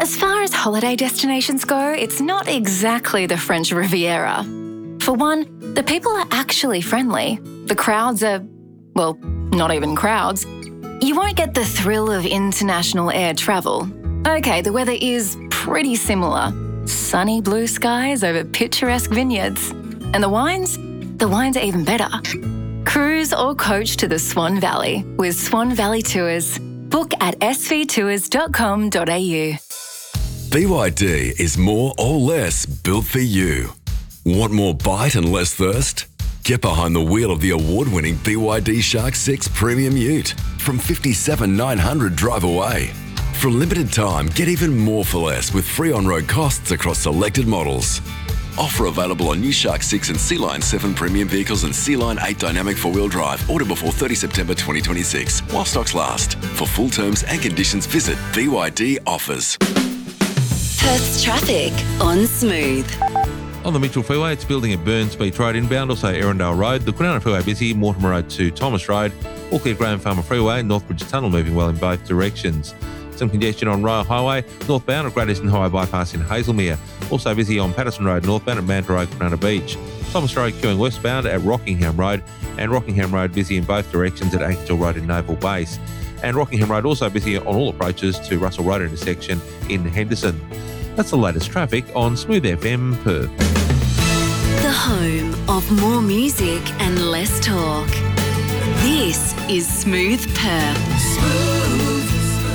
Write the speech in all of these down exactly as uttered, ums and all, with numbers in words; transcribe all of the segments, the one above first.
As far as holiday destinations go, it's not exactly the French Riviera. For one, the people are actually friendly. The crowds are, well, not even crowds. You won't get the thrill of international air travel. Okay, the weather is pretty similar. Sunny blue skies over picturesque vineyards. And the wines? The wines are even better. Cruise or coach to the Swan Valley with Swan Valley Tours. Book at s v tours dot com dot a u. B Y D is more or less built for you. Want more bite and less thirst? Get behind the wheel of the award-winning B Y D Shark six Premium Ute from fifty-seven thousand nine hundred drive away. For a limited time, get even more for less with free on-road costs across selected models. Offer available on new Shark six and Sea Line seven premium vehicles and Sea Line eight dynamic four-wheel drive. Order before thirtieth September twenty twenty-six while stocks last. For full terms and conditions, visit B Y D Offers. Perth's traffic on Smooth. On the Mitchell Freeway, it's building at Burns Beach Road inbound, also Erindale Road. The Kwinana Freeway busy, Mortimer Road to Thomas Road. All clear Graham Farmer Freeway, Northbridge Tunnel moving well in both directions. Some congestion on Royal Highway, northbound at Great Eastern Highway bypass in Hazelmere. Also busy on Patterson Road northbound at Manta Road, Kwinana Beach. Thomas Road queuing westbound at Rockingham Road, and Rockingham Road busy in both directions at Anketell Road in Naval Base. And Rockingham Road also busy on all approaches to Russell Road intersection in Henderson. That's the latest traffic on Smooth F M Perth. The home of more music and less talk. This is Smooth Perth. Smooth.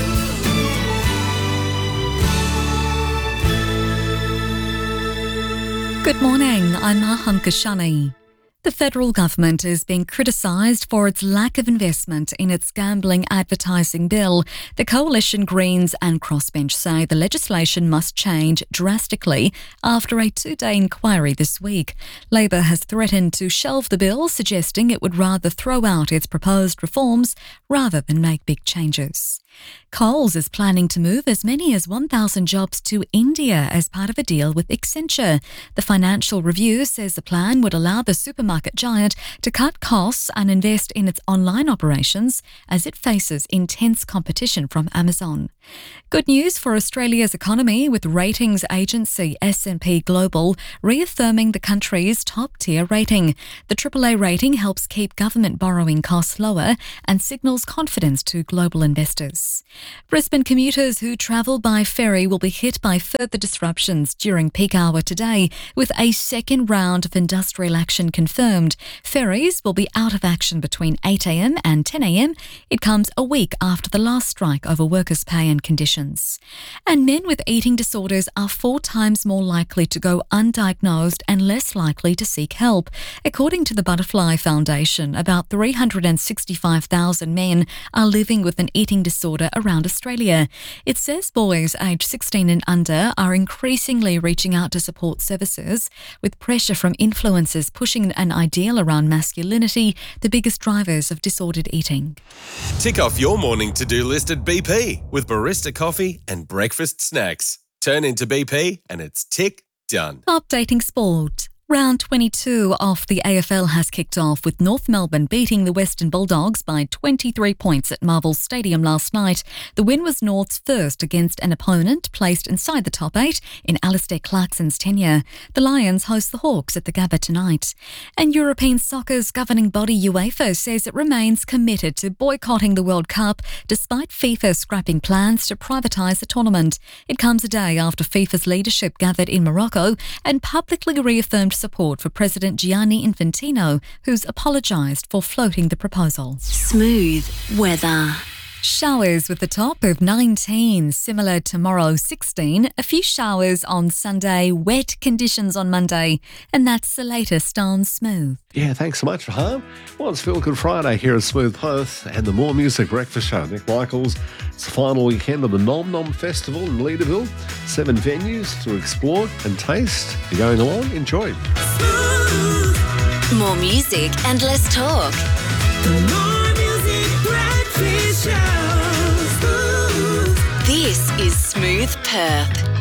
Good morning, I'm Aham Kashani. The federal government is being criticised for its lack of investment in its gambling advertising bill. The Coalition Greens and Crossbench say the legislation must change drastically after a two-day inquiry this week. Labor has threatened to shelve the bill, suggesting it would rather throw out its proposed reforms rather than make big changes. Coles is planning to move as many as one thousand jobs to India as part of a deal with Accenture. The Financial Review says the plan would allow the supermarket giant to cut costs and invest in its online operations as it faces intense competition from Amazon. Good news for Australia's economy, with ratings agency S and P Global reaffirming the country's top-tier rating. The triple A rating helps keep government borrowing costs lower and signals confidence to global investors. Brisbane commuters who travel by ferry will be hit by further disruptions during peak hour today, with a second round of industrial action confirmed. Ferries will be out of action between eight a m and ten a m. It comes a week after the last strike over workers' pay and conditions. And men with eating disorders are four times more likely to go undiagnosed and less likely to seek help. According to the Butterfly Foundation, about three hundred sixty-five thousand men are living with an eating disorder around Australia. It says boys aged sixteen and under are increasingly reaching out to support services, with pressure from influencers pushing an ideal around masculinity, the biggest drivers of disordered eating. Tick off your morning to-do list at B P with barista coffee and breakfast snacks. Turn into B P and it's tick done. Updating sport. Round twenty-two of the A F L has kicked off, with North Melbourne beating the Western Bulldogs by twenty-three points at Marvel Stadium last night. The win was North's first against an opponent placed inside the top eight in Alistair Clarkson's tenure. The Lions host the Hawks at the Gabba tonight. And European soccer's governing body UEFA says it remains committed to boycotting the World Cup despite FIFA scrapping plans to privatise the tournament. It comes a day after FIFA's leadership gathered in Morocco and publicly reaffirmed support for President Gianni Infantino, who's apologised for floating the proposal. Smooth weather. Showers with a top of nineteen, similar tomorrow sixteen, a few showers on Sunday, wet conditions on Monday, and that's the latest on Smooth. Yeah, thanks so much, Raham. Well, it's Feel Good Friday here at Smooth Perth and the More Music Breakfast Show. Nick Michaels, it's the final weekend of the Nom Nom Festival in Leederville. Seven venues to explore and taste. If you're going along, enjoy. More music and less talk. The More Music Breakfast Show. This is Smooth Perth.